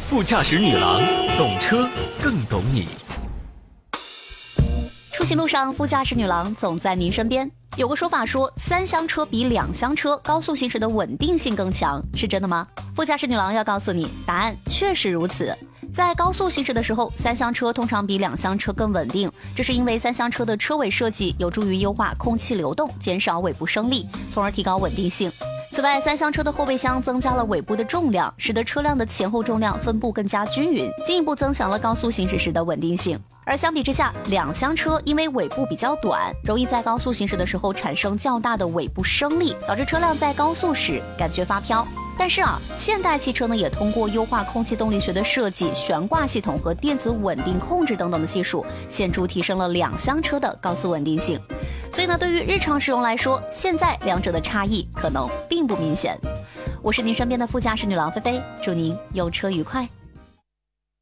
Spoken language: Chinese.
副驾驶女郎，懂车更懂你。 出行路上，副驾驶女郎总在您身边。有个说法说，3厢车比2厢车高速行驶的稳定性更强，是真的吗？副驾驶女郎要告诉你，答案确实如此。在高速行驶的时候，3厢车通常比2厢车更稳定，这是因为3厢车的车尾设计有助于优化空气流动，减少尾部升力，从而提高稳定性。此外，3厢车的后备箱增加了尾部的重量，使得车辆的前后重量分布更加均匀，进一步增强了高速行驶时的稳定性。而相比之下，2厢车因为尾部比较短，容易在高速行驶的时候产生较大的尾部升力，导致车辆在高速时感觉发飘。但是现代汽车呢也通过优化空气动力学的设计、悬挂系统和电子稳定控制等等的技术，显著提升了2厢车的高速稳定性。所以呢，对于日常使用来说，现在两者的差异可能并不明显。我是您身边的副驾驶女郎菲菲，祝您用车愉快。